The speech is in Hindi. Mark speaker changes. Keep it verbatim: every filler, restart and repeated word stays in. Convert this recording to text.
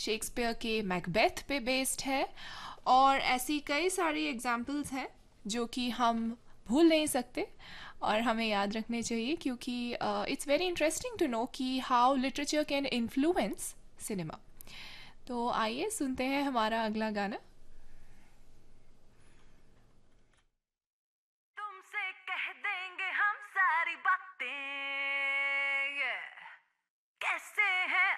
Speaker 1: शेक्सपियर के मैकबेथ पे बेस्ड है, और ऐसी कई सारी एग्जाम्पल्स हैं जो कि हम भूल नहीं सकते और हमें याद रखने चाहिए, क्योंकि it's very interesting to know कि how literature can influence cinema. तो आइए सुनते हैं हमारा अगला गाना।